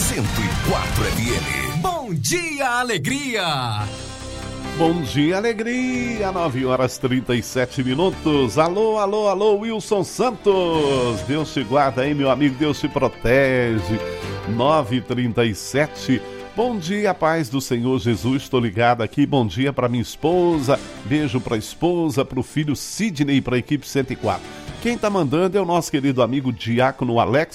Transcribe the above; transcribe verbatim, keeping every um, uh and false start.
cento e quatro F M. Bom dia, alegria! Bom dia, alegria! nove horas e trinta e sete minutos. Alô, alô, alô, Wilson Santos. Deus te guarda aí, meu amigo, Deus te protege. nove e trinta e sete. Bom dia, paz do Senhor Jesus, estou ligado aqui, bom dia para minha esposa, beijo para a esposa, para o filho Sidney e para a equipe cento e quatro. Quem está mandando é o nosso querido amigo Diácono Alex,